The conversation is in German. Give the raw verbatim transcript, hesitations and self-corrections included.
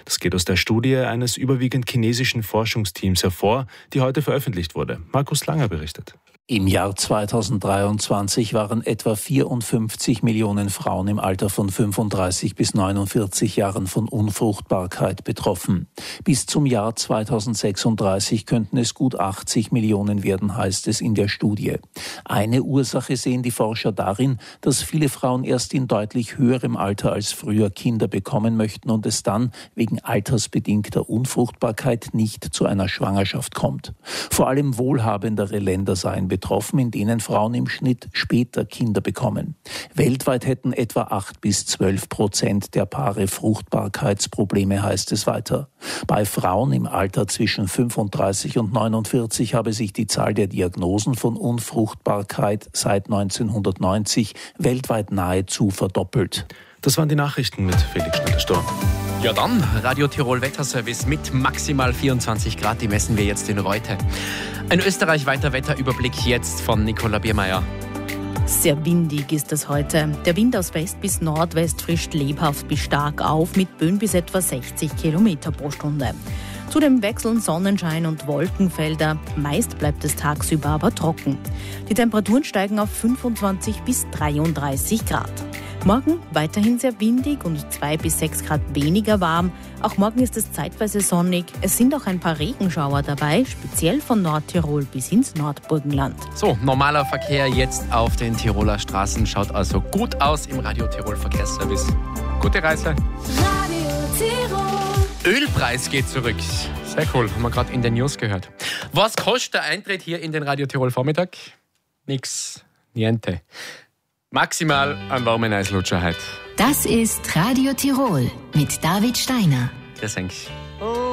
Das geht aus der Studie eines überwiegend chinesischen Forschungsteams hervor, die heute veröffentlicht wurde. Markus Langer berichtet. Im Jahr zweitausenddreiundzwanzig waren etwa vierundfünfzig Millionen Frauen im Alter von fünfunddreißig bis neunundvierzig Jahren von Unfruchtbarkeit betroffen. Bis zum Jahr zweitausendsechsunddreißig könnten es gut achtzig Millionen werden, heißt es in der Studie. Eine Ursache sehen die Forscher darin, dass viele Frauen erst in deutlich höherem Alter als früher Kinder bekommen möchten und es dann wegen altersbedingter Unfruchtbarkeit nicht zu einer Schwangerschaft kommt. Vor allem wohlhabendere Länder seien betroffen, in denen Frauen im Schnitt später Kinder bekommen. Weltweit hätten etwa acht bis zwölf Prozent der Paare Fruchtbarkeitsprobleme, heißt es weiter. Bei Frauen im Alter zwischen fünfunddreißig und neunundvierzig habe sich die Zahl der Diagnosen von Unfruchtbarkeit seit neunzehnhundertneunzig weltweit nahezu verdoppelt. Das waren die Nachrichten mit Felix Schneider-Sturm. Ja dann, Radio Tirol Wetterservice mit maximal vierundzwanzig Grad, die messen wir jetzt in Reute. Ein österreichweiter Wetterüberblick jetzt von Nicola Biermeier. Sehr windig ist es heute. Der Wind aus West bis Nordwest frischt lebhaft bis stark auf, mit Böen bis etwa sechzig Kilometer pro Stunde. Zudem wechseln Sonnenschein und Wolkenfelder. Meist bleibt es tagsüber aber trocken. Die Temperaturen steigen auf fünfundzwanzig bis dreiunddreißig Grad. Morgen weiterhin sehr windig und zwei bis sechs Grad weniger warm. Auch morgen ist es zeitweise sonnig. Es sind auch ein paar Regenschauer dabei, speziell von Nordtirol bis ins Nordburgenland. So, normaler Verkehr jetzt auf den Tiroler Straßen. Schaut also gut aus im Radio Tirol Verkehrsservice. Gute Reise. Radio Tirol. Ölpreis geht zurück. Sehr cool, haben wir gerade in den News gehört. Was kostet der Eintritt hier in den Radio Tirol Vormittag? Nix, niente. Maximal einen warmen Eislutscher heute. Das ist Radio Tirol mit David Steiner. Grüß euch.